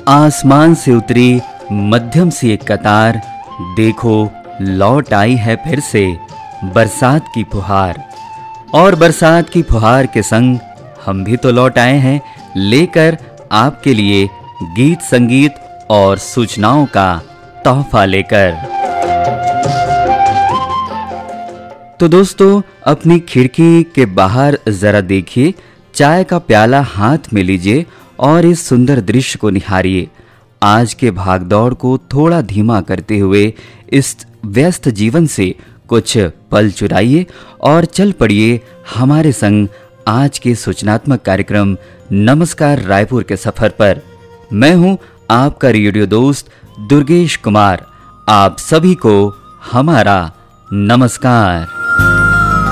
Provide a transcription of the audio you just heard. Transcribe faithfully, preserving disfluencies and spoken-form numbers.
आसमान से उतरी मध्यम सी एक कतार, देखो लौट आई है फिर से बरसात की फुहार। और बरसात की फुहार के संग हम भी तो लौट आए हैं, लेकर आपके लिए गीत संगीत और सूचनाओं का तोहफा लेकर। तो दोस्तों, अपनी खिड़की के बाहर जरा देखिए, चाय का प्याला हाथ में लीजिए और इस सुंदर दृश्य को निहारिए। आज के भागदौड़ को थोड़ा धीमा करते हुए इस व्यस्त जीवन से कुछ पल चुराइए और चल पड़िए हमारे संग आज के सूचनात्मक कार्यक्रम नमस्कार रायपुर के सफर पर। मैं हूं आपका रेडियो दोस्त दुर्गेश कुमार। आप सभी को हमारा नमस्कार।